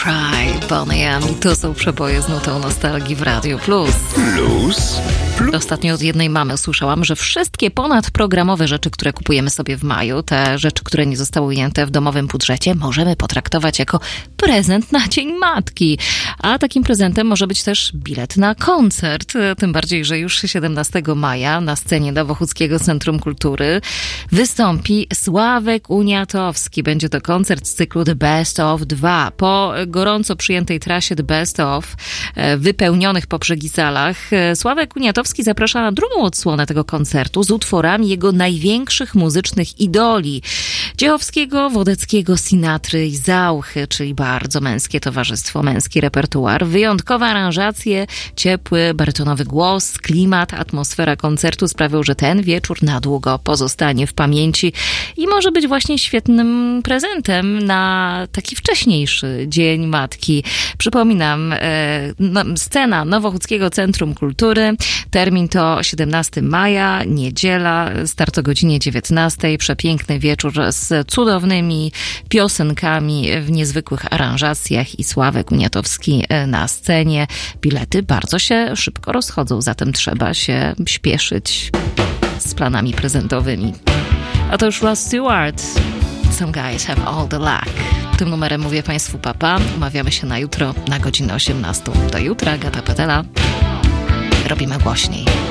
Cry, Boney M. To są przeboje z nutą nostalgii w Radiu Plus. Ostatnio od jednej mamy usłyszałam, że wszystkie ponadprogramowe rzeczy, które kupujemy sobie w maju, te rzeczy, które nie zostały ujęte w domowym budżecie, możemy potraktować jako prezent na Dzień Matki. A takim prezentem może być też bilet na koncert. Tym bardziej, że już 17 maja na scenie Nowochódzkiego Centrum Kultury wystąpi Sławek Uniatowski. Będzie to koncert z cyklu The Best of 2. Po gorąco przyjętej trasie The Best of, wypełnionych po brzegi salach, Sławek Uniatowski zaprasza na drugą odsłonę tego koncertu z utworami jego największych muzycznych idoli. Dziechowskiego, Wodeckiego, Sinatry i Zauchy, czyli bardzo męskie towarzystwo, męski repertuar, wyjątkowe aranżacje, ciepły, barytonowy głos, klimat, atmosfera koncertu sprawią, że ten wieczór na długo pozostanie w pamięci i może być właśnie świetnym prezentem na taki wcześniejszy Dzień Matki. Przypominam, scena Nowochódzkiego Centrum Kultury, termin to 17 maja, niedziela, start o godzinie 19. Przepiękny wieczór z cudownymi piosenkami w niezwykłych aranżacjach i Sławek Uniatowski na scenie. Bilety bardzo się szybko rozchodzą, zatem trzeba się śpieszyć z planami prezentowymi. A to już Ross Stewart. Some guys have all the luck. Tym numerem mówię Państwu papa. Umawiamy się na jutro na godzinę 18. Do jutra, Agata Petela. Robimy głośniej.